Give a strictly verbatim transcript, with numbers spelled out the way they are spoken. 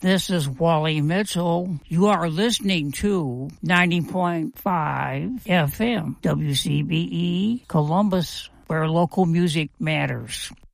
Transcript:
This is Wally Mitchell. You are listening to ninety point five F M, W C B E, Columbus, where local music matters.